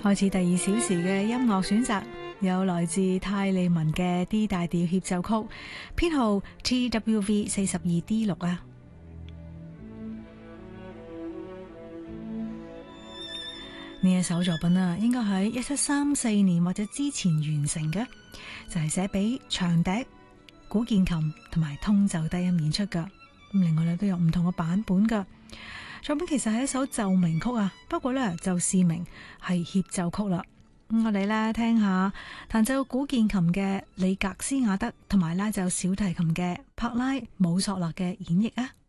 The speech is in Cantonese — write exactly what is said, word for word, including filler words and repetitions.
開始第二小時嘅音樂選擇，有來自泰利文嘅 D 大調協奏曲，編號 T W V 四十二 D 六啊。呢一首作品啊，應該喺一七三四年或者之前完成嘅，就係寫俾長笛、古鍵琴同埋通奏低音演出噶。咁另外咧都有唔同嘅版本噶。作品其實係一首奏鳴曲啊，不過咧就示明係協奏曲啦。咁我哋咧聽下彈奏古鍵琴嘅里格斯亞德同埋拉奏小提琴嘅柏拉姆索勒嘅演繹啊。